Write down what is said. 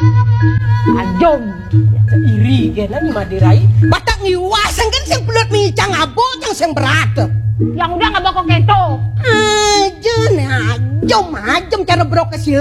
Ajom. Iri kena ni madirai. Batak ngiwasan kan sing pelut micang abo yang sing beradab. Yang udah nggak bakal keto. Ajom cara brokasi